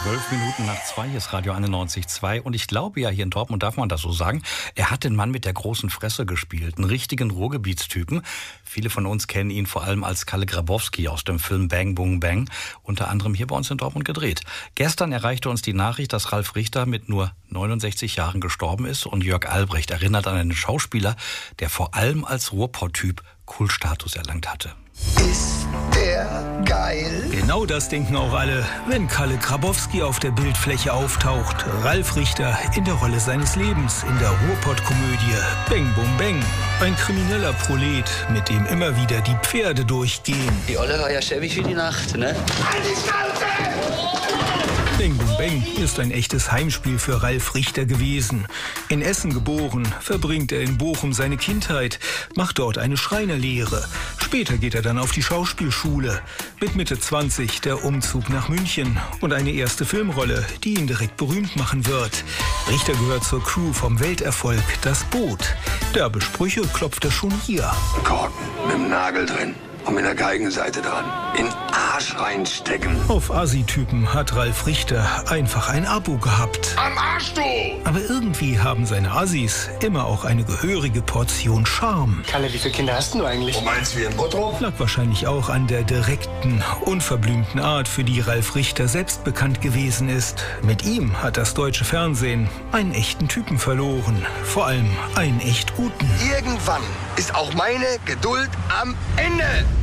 12:12 ist Radio 91.2 und ich glaube ja, hier in Dortmund darf man das so sagen, er hat den Mann mit der großen Fresse gespielt, einen richtigen Ruhrgebietstypen. Viele von uns kennen ihn vor allem als Kalle Grabowski aus dem Film Bang Boom Bang, unter anderem hier bei uns in Dortmund gedreht. Gestern erreichte uns die Nachricht, dass Ralf Richter mit nur 69 Jahren gestorben ist und Jörg Albrecht erinnert an einen Schauspieler, der vor allem als Ruhrpott-Typ Kultstatus erlangt hatte. Ist der geil? Genau das denken auch alle, wenn Kalle Grabowski auf der Bildfläche auftaucht. Ralf Richter in der Rolle seines Lebens in der Ruhrpott-Komödie Bang Boom Bang. Ein krimineller Prolet, mit dem immer wieder die Pferde durchgehen. Die Olle war ja schäbig wie die Nacht, ne? Halt die Schnauze! Bang Boom Bang ist ein echtes Heimspiel für Ralf Richter gewesen. In Essen geboren, verbringt er in Bochum seine Kindheit, macht dort eine Schreinerlehre. Später geht er dann auf die Schauspielschule. Mit Mitte 20 der Umzug nach München und eine erste Filmrolle, die ihn direkt berühmt machen wird. Richter gehört zur Crew vom Welterfolg Das Boot. Derbe Sprüche klopft er schon hier. Korken mit dem Nagel drin und mit der Geigenseite dran. In Arsch reinstecken. Auf Assi-Typen hat Ralf Richter einfach ein Abo gehabt. Am Arsch, du! Aber irgendwie haben seine Assis immer auch eine gehörige Portion Charme. Kalle, wie viele Kinder hast du eigentlich? Du meinst wie in Bottrop? Lag wahrscheinlich auch an der direkten, unverblümten Art, für die Ralf Richter selbst bekannt gewesen ist. Mit ihm hat das deutsche Fernsehen einen echten Typen verloren. Vor allem einen echt guten. Irgendwann ist auch meine Geduld am Ende.